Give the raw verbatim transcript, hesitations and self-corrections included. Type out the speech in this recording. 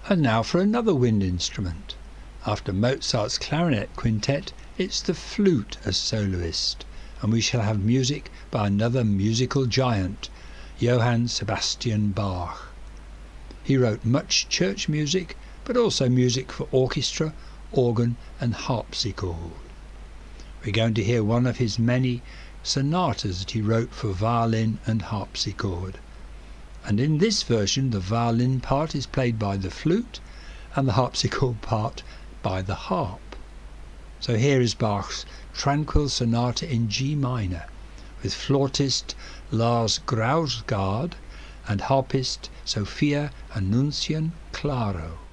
And now for another wind instrument. After Mozart's clarinet quintet, it's the flute as soloist, and we shall have music by another musical giant, Johann Sebastian Bach. He wrote much church music, but also music for orchestra, organ and harpsichord. We're going to hear one of his many sonatas that he wrote for violin and harpsichord. And in this version the violin part is played by the flute and the harpsichord part by the harp. So here is Bach's Tranquil Sonata in G minor, with flautist Lars Grausgard and harpist Sophia Annuncian Claro.